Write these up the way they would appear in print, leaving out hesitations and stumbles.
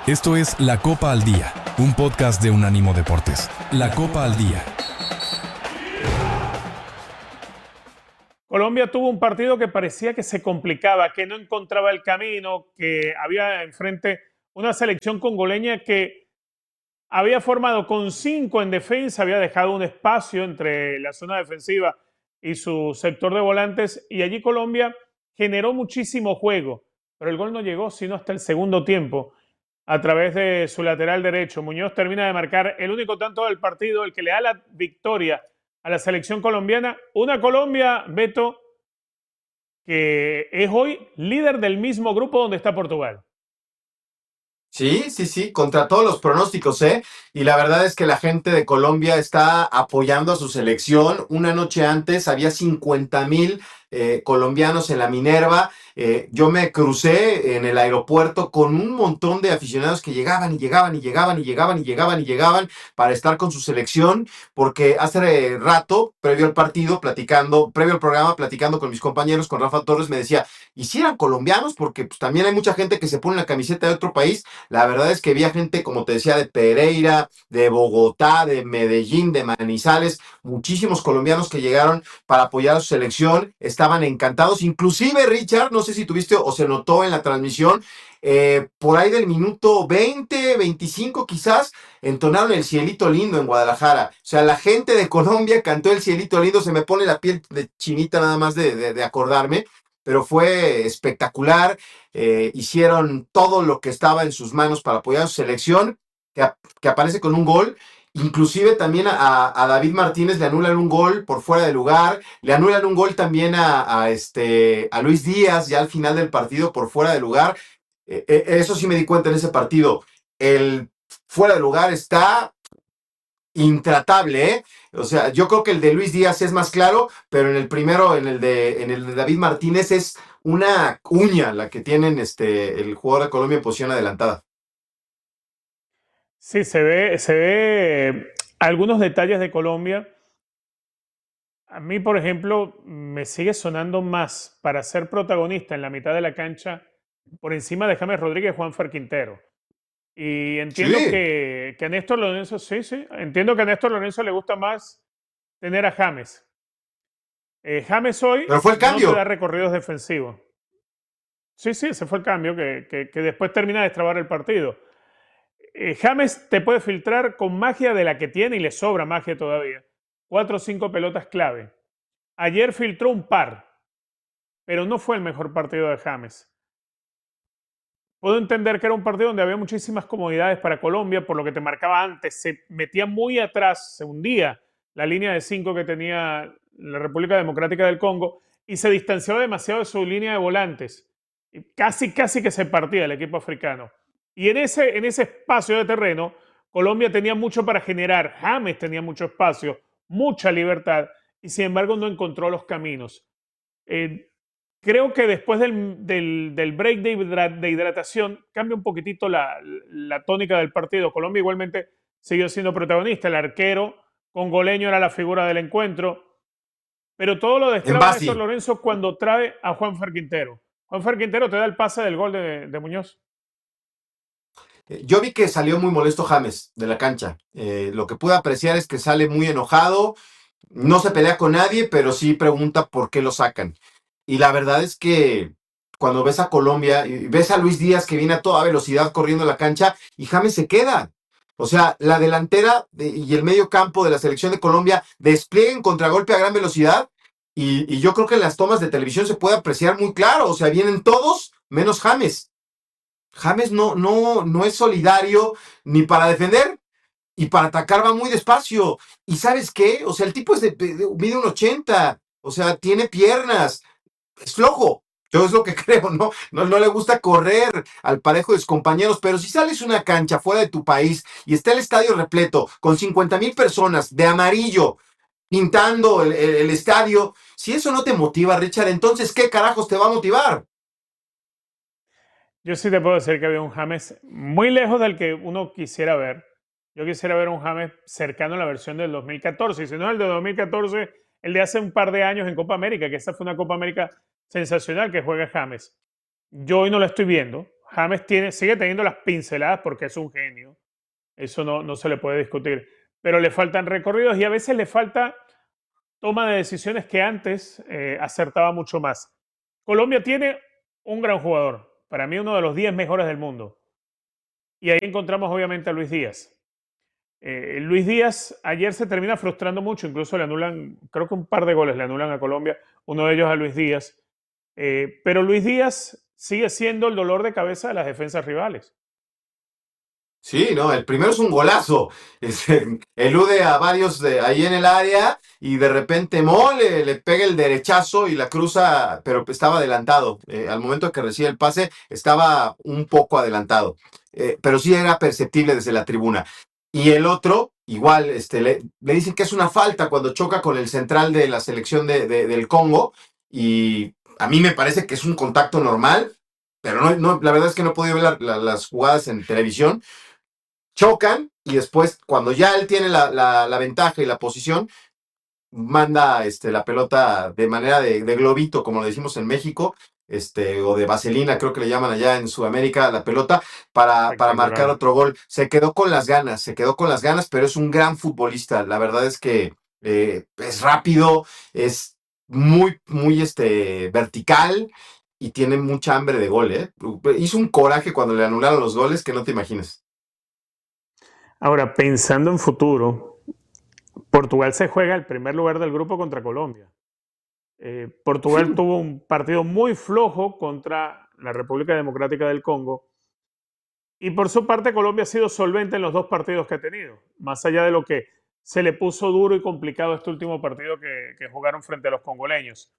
Esto es La Copa al Día, un podcast de Unánimo Deportes. La Copa al Día. Colombia tuvo un partido que parecía que se complicaba, que no encontraba el camino, que había enfrente una selección congoleña que había formado con 5 en defensa, había dejado un espacio entre la zona defensiva y su sector de volantes, y allí Colombia generó muchísimo juego, pero el gol no llegó sino hasta el segundo tiempo a través de su lateral derecho. Muñoz termina de marcar el único tanto del partido, el que le da la victoria a la selección colombiana. Una Colombia, Beto, que es hoy líder del mismo grupo donde está Portugal. Sí, contra todos los pronósticos, ¿eh? Y la verdad es que la gente de Colombia está apoyando a su selección. Una noche antes había 50,000 colombianos en la Minerva. Yo me crucé en el aeropuerto con un montón de aficionados que llegaban para estar con su selección, porque hace rato, previo al programa, platicando con mis compañeros, con Rafa Torres, me decía, ¿y si eran colombianos? Porque pues, también hay mucha gente que se pone la camiseta de otro país. La verdad es que había gente, como te decía, de Pereira, de Bogotá, de Medellín, de Manizales, muchísimos colombianos que llegaron para apoyar a su selección, estaban encantados. Inclusive, Richard, no sé si tuviste o se notó en la transmisión, por ahí del minuto 20, 25 quizás, entonaron el Cielito Lindo en Guadalajara. O sea, la gente de Colombia cantó el Cielito Lindo, se me pone la piel de chinita nada más de acordarme, pero fue espectacular. Hicieron todo lo que estaba en sus manos para apoyar a su selección, que aparece con un gol. Inclusive también a David Martínez le anulan un gol por fuera de lugar, le anulan un gol también a Luis Díaz ya al final del partido por fuera de lugar. Eso sí me di cuenta en ese partido. El fuera de lugar está intratable, ¿eh? O sea, yo creo que el de Luis Díaz es más claro, pero en el primero, en el de David Martínez, es una uña la que tienen el jugador de Colombia en posición adelantada. Sí, se ve algunos detalles de Colombia. A mí, por ejemplo, me sigue sonando más para ser protagonista en la mitad de la cancha por encima de James Rodríguez y Juanfer Quintero. Y entiendo Sí, que a Néstor Lorenzo, sí, entiendo que a Néstor Lorenzo le gusta más tener a James. James hoy pero fue el no te da cambio. recorridos defensivos. Sí, ese fue el cambio que después termina de destrabar el partido. James te puede filtrar con magia de la que tiene y le sobra magia todavía. 4 o 5 pelotas clave. Ayer filtró un par, pero no fue el mejor partido de James. Puedo entender que era un partido donde había muchísimas comodidades para Colombia, por lo que te marcaba antes. Se metía muy atrás, se hundía la línea de 5 que tenía la República Democrática del Congo y se distanciaba demasiado de su línea de volantes. Y casi que se partía el equipo africano. Y en ese espacio de terreno, Colombia tenía mucho para generar. James tenía mucho espacio, mucha libertad, y sin embargo no encontró los caminos. Eh, Creo que después del break de hidratación cambia un poquitito la tónica del partido. Colombia igualmente siguió siendo protagonista. El arquero congoleño era la figura del encuentro. Pero todo lo En destraba Néstor Basti. Lorenzo cuando trae a Juanfer Quintero. Juanfer Quintero te da el pase del gol de Muñoz. Yo vi que salió muy molesto James de la cancha. Lo que pude apreciar es que sale muy enojado, no se pelea con nadie, pero sí pregunta por qué lo sacan. Y la verdad es que cuando ves a Colombia y ves a Luis Díaz que viene a toda velocidad corriendo la cancha y James se queda. O sea, la delantera y el medio campo de la selección de Colombia despliegan contragolpe a gran velocidad y yo creo que en las tomas de televisión se puede apreciar muy claro. O sea, vienen todos menos James. James no es solidario ni para defender y para atacar va muy despacio. ¿Y sabes qué? O sea, el tipo mide un 80, o sea, tiene piernas, es flojo. Yo es lo que creo, ¿no? No le gusta correr al parejo de sus compañeros, pero si sales a una cancha fuera de tu país y está el estadio repleto con 50,000 personas de amarillo pintando el estadio, si eso no te motiva, Richard, entonces, ¿qué carajos te va a motivar? Yo sí te puedo decir que había un James muy lejos del que uno quisiera ver. Yo quisiera ver un James cercano a la versión del 2014. Y si no es el de 2014, el de hace un par de años en Copa América, que esa fue una Copa América sensacional que juega James. Yo hoy no lo estoy viendo. James sigue teniendo las pinceladas porque es un genio. Eso no se le puede discutir. Pero le faltan recorridos y a veces le falta toma de decisiones que antes acertaba mucho más. Colombia tiene un gran jugador, para mí uno de los 10 mejores del mundo. Y ahí encontramos obviamente a Luis Díaz. Luis Díaz ayer se termina frustrando mucho, incluso le anulan, creo que un par de goles le anulan a Colombia, uno de ellos a Luis Díaz. Pero Luis Díaz sigue siendo el dolor de cabeza de las defensas rivales. Sí, no, el primero es un golazo. Elude a varios ahí en el área y de repente Mole le pega el derechazo y la cruza, pero estaba adelantado. Al momento que recibe el pase, estaba un poco adelantado. Pero sí era perceptible desde la tribuna. Y el otro, igual, le dicen que es una falta cuando choca con el central de la selección del Congo. Y a mí me parece que es un contacto normal, pero la verdad es que no he podido ver las jugadas en televisión. Chocan y después, cuando ya él tiene la ventaja y la posición, manda la pelota de manera de globito, como lo decimos en México, o de vaselina, creo que le llaman allá en Sudamérica, la pelota, para marcar otro gol. Se quedó con las ganas, pero es un gran futbolista. La verdad es que es rápido, es muy vertical y tiene mucha hambre de gol, ¿eh? Hizo un coraje cuando le anularon los goles que no te imaginas. Ahora, pensando en futuro, Portugal se juega el primer lugar del grupo contra Colombia. Portugal tuvo un partido muy flojo contra la República Democrática del Congo y por su parte Colombia ha sido solvente en los dos partidos que ha tenido, más allá de lo que se le puso duro y complicado este último partido que jugaron frente a los congoleños.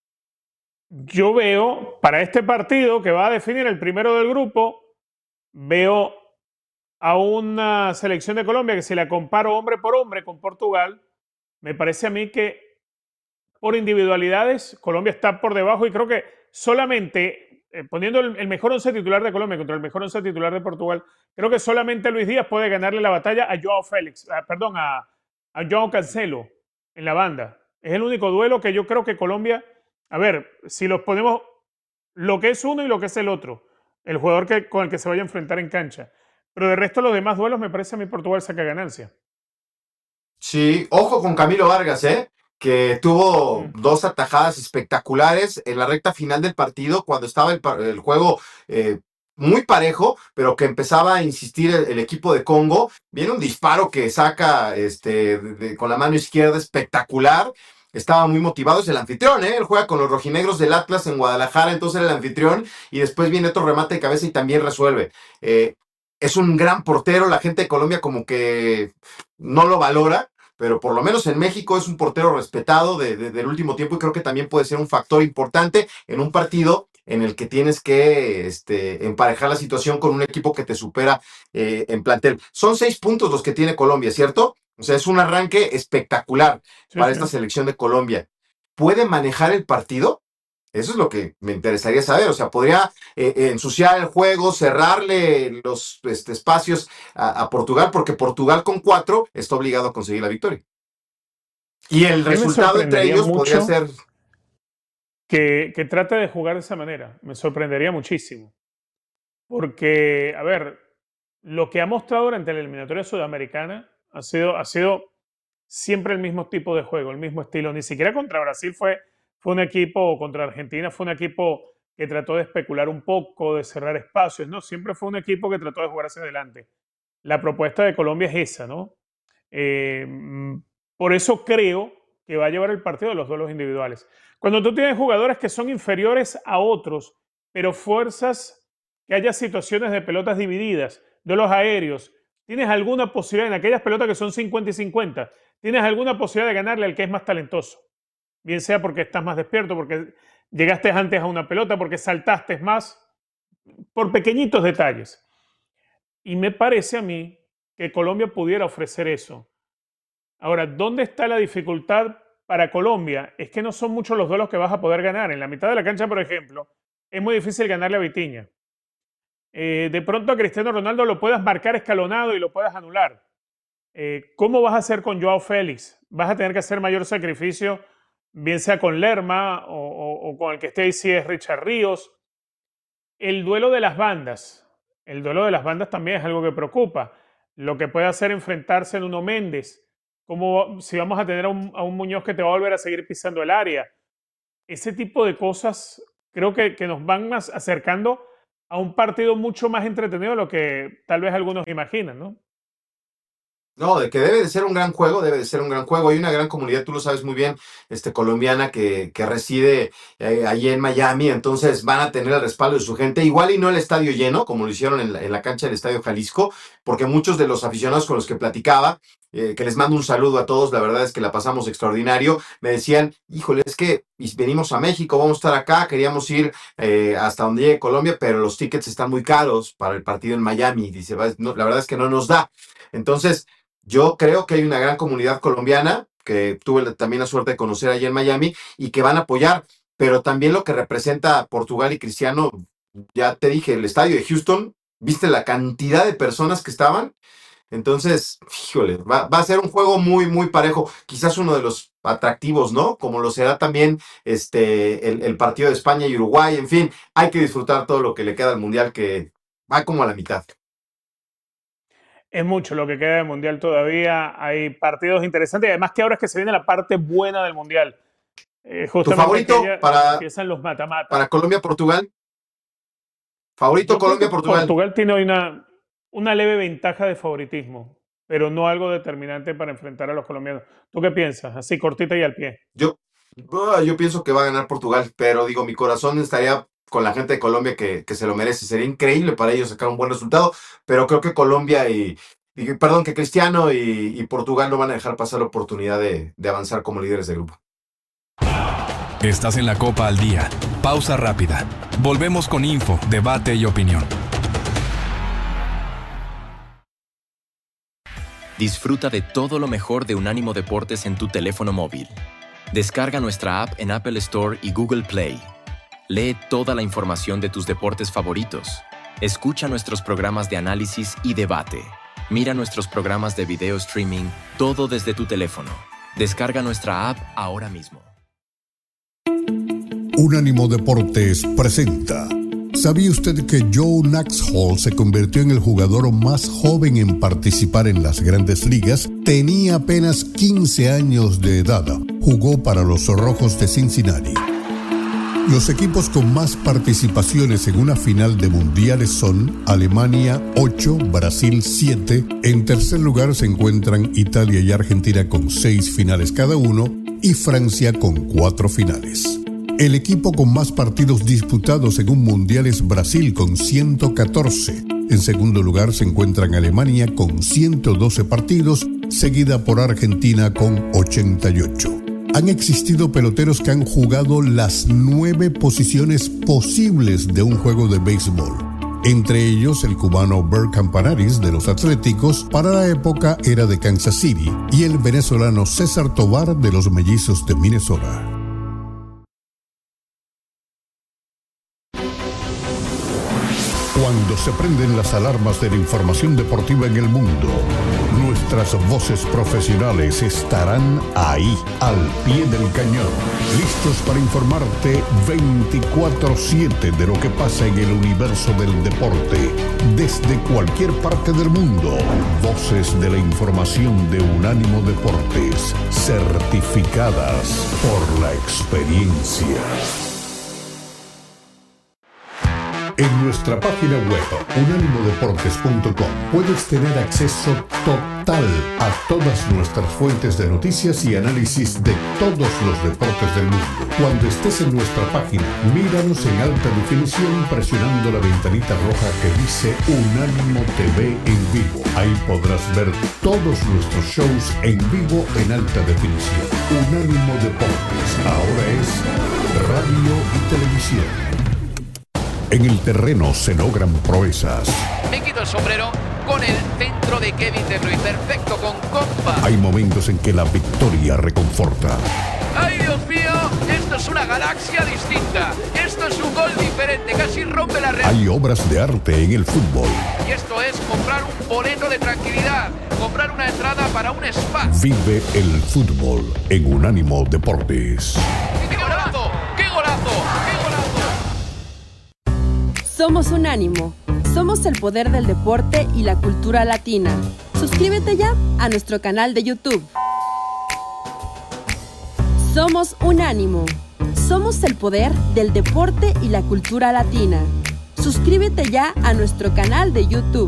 Yo veo para este partido que va a definir el primero del grupo, veo a una selección de Colombia que si la comparo hombre por hombre con Portugal, me parece a mí que por individualidades Colombia está por debajo y creo que solamente poniendo el mejor once titular de Colombia contra el mejor once titular de Portugal, creo que solamente Luis Díaz puede ganarle la batalla a Joao Félix, a Joao Cancelo en la banda. Es el único duelo que yo creo que Colombia, a ver, si los ponemos lo que es uno y lo que es el otro, el jugador con el que se vaya a enfrentar en cancha. Pero de resto, los demás duelos me parece a mí Portugal saca ganancia. Sí, ojo con Camilo Vargas, que tuvo Mm. dos atajadas espectaculares en la recta final del partido, cuando estaba el juego muy parejo, pero que empezaba a insistir el equipo de Congo. Viene un disparo que saca con la mano izquierda espectacular. Estaba muy motivado, es el anfitrión, él juega con los rojinegros del Atlas en Guadalajara, entonces el anfitrión, y después viene otro remate de cabeza y también resuelve. Es un gran portero, la gente de Colombia como que no lo valora, pero por lo menos en México es un portero respetado del último tiempo y creo que también puede ser un factor importante en un partido en el que tienes que emparejar la situación con un equipo que te supera en plantel. Son 6 puntos los que tiene Colombia, ¿cierto? O sea, es un arranque espectacular Sí, para sí. esta selección de Colombia. ¿Puede manejar el partido? Eso es lo que me interesaría saber. O sea, podría ensuciar el juego, cerrarle los espacios a Portugal, porque Portugal con 4 está obligado a conseguir la victoria. Y el A mí me resultado entre sorprendería ellos podría mucho ser. que trate de jugar de esa manera. Me sorprendería muchísimo. Porque, a ver, lo que ha mostrado durante la eliminatoria sudamericana ha sido siempre el mismo tipo de juego, el mismo estilo. Ni siquiera contra Brasil fue un equipo, o contra Argentina fue un equipo que trató de especular un poco, de cerrar espacios, ¿no? Siempre fue un equipo que trató de jugar hacia adelante. La propuesta de Colombia es esa, ¿no? Eh, mm, por eso creo que va a llevar el partido de los duelos individuales. Cuando tú tienes jugadores que son inferiores a otros, pero fuerzas que haya situaciones de pelotas divididas, duelos aéreos, tienes alguna posibilidad en aquellas pelotas que son 50 y 50, tienes alguna posibilidad de ganarle al que es más talentoso. Bien sea porque estás más despierto, porque llegaste antes a una pelota, porque saltaste más, por pequeñitos detalles. Y me parece a mí que Colombia pudiera ofrecer eso. Ahora, ¿dónde está la dificultad para Colombia? Es que no son muchos los duelos que vas a poder ganar. En la mitad de la cancha, por ejemplo, es muy difícil ganarle a Vitinha. De pronto a Cristiano Ronaldo lo puedas marcar escalonado y lo puedas anular. ¿Cómo vas a hacer con Joao Félix? Vas a tener que hacer mayor sacrificio, bien sea con Lerma o con el que esté ahí si es Richard Ríos. El duelo de las bandas. El duelo de las bandas también es algo que preocupa. Lo que puede hacer enfrentarse en Nuno Méndez. Como si vamos a tener a un Muñoz que te va a volver a seguir pisando el área. Ese tipo de cosas creo que nos van más acercando a un partido mucho más entretenido de lo que tal vez algunos imaginan, ¿no? No, de que debe de ser un gran juego, debe de ser un gran juego. Hay una gran comunidad, tú lo sabes muy bien, colombiana que reside allí en Miami, entonces van a tener el respaldo de su gente. Igual y no el estadio lleno, como lo hicieron en la cancha del Estadio Jalisco, porque muchos de los aficionados con los que platicaba, que les mando un saludo a todos, la verdad es que la pasamos extraordinario, me decían, híjole, es que venimos a México, vamos a estar acá, queríamos ir hasta donde llegue Colombia, pero los tickets están muy caros para el partido en Miami. Dice, no, la verdad es que no nos da. Entonces, yo creo que hay una gran comunidad colombiana que tuve también la suerte de conocer allá en Miami y que van a apoyar, pero también lo que representa Portugal y Cristiano, ya te dije, el estadio de Houston, viste la cantidad de personas que estaban, entonces, híjole, va a ser un juego muy, muy parejo, quizás uno de los atractivos, ¿no? Como lo será también el partido de España y Uruguay, en fin, hay que disfrutar todo lo que le queda al Mundial, que va como a la mitad. Es mucho lo que queda del Mundial todavía. Hay partidos interesantes. Además que ahora es que se viene la parte buena del Mundial. ¿Tu favorito empiezan los mata-mata. para Colombia-Portugal? ¿Favorito Colombia-Portugal? Portugal tiene hoy una leve ventaja de favoritismo, pero no algo determinante para enfrentar a los colombianos. ¿Tú qué piensas? Así, cortita y al pie. Yo pienso que va a ganar Portugal, pero digo, mi corazón estaría con la gente de Colombia que se lo merece. Sería increíble para ellos sacar un buen resultado, pero creo que Colombia que Cristiano y Portugal no van a dejar pasar la oportunidad de avanzar como líderes de grupo. Estás en la Copa al Día. Pausa rápida. Volvemos con info, debate y opinión. Disfruta de todo lo mejor de Unánimo Deportes en tu teléfono móvil. Descarga nuestra app en Apple Store y Google Play. Lee toda la información de tus deportes favoritos. Escucha nuestros programas de análisis y debate. Mira nuestros programas de video streaming, todo desde tu teléfono. Descarga nuestra app ahora mismo. Unánimo Deportes presenta. ¿Sabía usted que Joe Naxhall se convirtió en el jugador más joven en participar en las Grandes Ligas? Tenía apenas 15 años de edad. Jugó para los Rojos de Cincinnati. Los equipos con más participaciones en una final de mundiales son Alemania 8, Brasil 7. En tercer lugar se encuentran Italia y Argentina con 6 finales cada uno y Francia con 4 finales. El equipo con más partidos disputados en un mundial es Brasil con 114. En segundo lugar se encuentran Alemania con 112 partidos, seguida por Argentina con 88. Han existido peloteros que han jugado las 9 posiciones posibles de un juego de béisbol. Entre ellos el cubano Bert Campanaris de los Atléticos, para la época era de Kansas City, y el venezolano César Tovar de los Mellizos de Minnesota. Cuando se prenden las alarmas de la información deportiva en el mundo, nuestras voces profesionales estarán ahí, al pie del cañón, listos para informarte 24/7 de lo que pasa en el universo del deporte, desde cualquier parte del mundo. Voces de la información de Unánimo Deportes, certificadas por la experiencia. En nuestra página web, unánimodeportes.com, puedes tener acceso total a todas nuestras fuentes de noticias y análisis de todos los deportes del mundo. Cuando estés en nuestra página, míranos en alta definición presionando la ventanita roja que dice Unánimo TV en vivo. Ahí podrás ver todos nuestros shows en vivo en alta definición. Unánimo Deportes, ahora es radio y televisión. En el terreno se logran proezas. Me quito el sombrero con el centro de Kevin De Bruyne. Perfecto, con compa. Hay momentos en que la victoria reconforta. ¡Ay, Dios mío! Esto es una galaxia distinta. Esto es un gol diferente. Casi rompe la red. Hay obras de arte en el fútbol. Y esto es comprar un boleto de tranquilidad. Comprar una entrada para un spa. Vive el fútbol en Unánimo Deportes. ¡Qué golazo! ¡Qué golazo! ¡Qué golazo! Somos Unánimo. Somos el poder del deporte y la cultura latina. Suscríbete ya a nuestro canal de YouTube. Somos Unánimo. Somos el poder del deporte y la cultura latina. Suscríbete ya a nuestro canal de YouTube.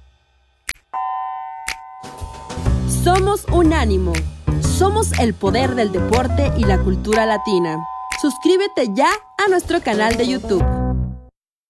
Somos Unánimo. Somos el poder del deporte y la cultura latina. Suscríbete ya a nuestro canal de YouTube.